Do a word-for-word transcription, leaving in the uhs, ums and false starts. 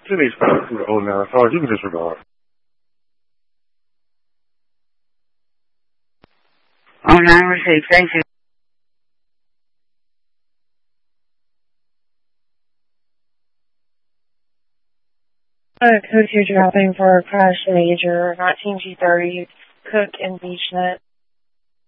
City's probably old now, so you can disregard. Oh, nine received. Thank you. Uh, code two dropping for Crash Major, nineteen G thirty, Cook and BeachNet.